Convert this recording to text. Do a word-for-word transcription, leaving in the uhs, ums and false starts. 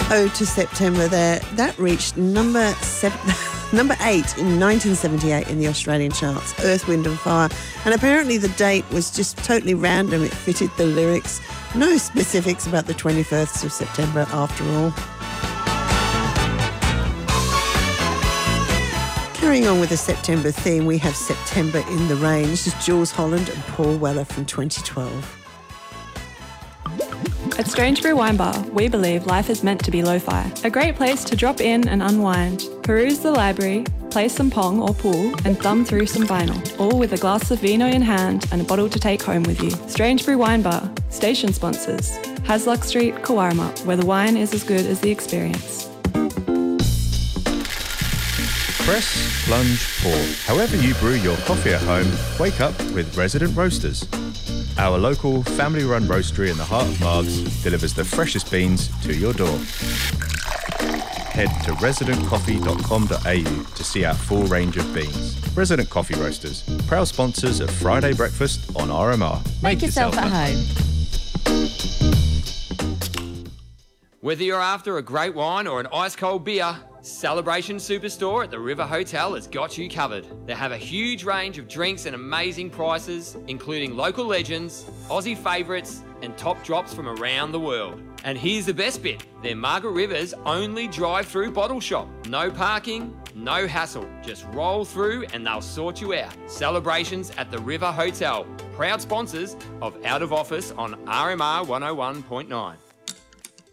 Ode to September there. That reached number seven, number eight in nineteen seventy-eight in the Australian charts, Earth, Wind and Fire. And apparently the date was just totally random. It fitted the lyrics. No specifics about the twenty-first of September after all. Carrying on with the September theme, we have September in the Rain. This is Jules Holland and Paul Weller from twenty twelve. At Strange Brew Wine Bar, we believe life is meant to be lo-fi. A great place to drop in and unwind, peruse the library, play some pong or pool, and thumb through some vinyl, all with a glass of vino in hand and a bottle to take home with you. Strange Brew Wine Bar, station sponsors. Hasluck Street, Kawarma, where the wine is as good as the experience. Press, plunge, pour. However you brew your coffee at home, wake up with Resident Roasters. Our local family-run roastery in the heart of Margs delivers the freshest beans to your door. Head to resident coffee dot com dot a u to see our full range of beans. Resident Coffee Roasters, proud sponsors of Friday Breakfast on R M R. Make, Make yourself, yourself at home. Whether you're after a great wine or an ice-cold beer, Celebration Superstore at the River Hotel has got you covered. They have a huge range of drinks and amazing prices, including local legends, Aussie favourites, and top drops from around the world. And here's the best bit, they're Margaret River's only drive-through bottle shop. No parking, no hassle. Just roll through and they'll sort you out. Celebrations at the River Hotel, proud sponsors of Out of Office on R M R one oh one point nine.